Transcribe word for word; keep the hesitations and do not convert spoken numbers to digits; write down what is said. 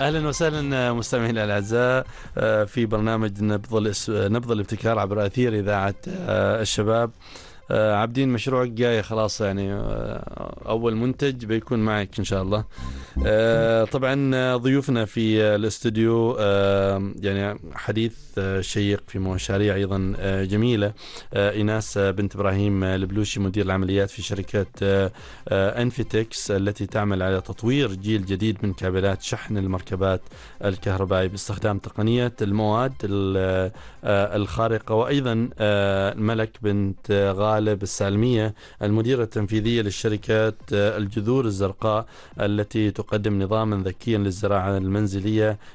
أهلا وسهلا مستمعينا الأعزاء في برنامج نبض نبض الابتكار عبر أثير إذاعة الشباب. عابدين مشروعك جاي خلاص، يعني أول منتج بيكون معك إن شاء الله. طبعا ضيوفنا في الاستوديو يعني حديث شيق في مشاريع أيضا جميلة. إيناس بنت إبراهيم البلوشي، مدير العمليات في شركة أنفيتكس التي تعمل على تطوير جيل جديد من كابلات شحن المركبات الكهربائية باستخدام تقنية المواد الخارقة. وأيضا ملك بنت غالب السالمية، المديرة التنفيذية للشركة الجذور الزرقاء التي تقدم نظاما ذكيا للزراعة المنزلية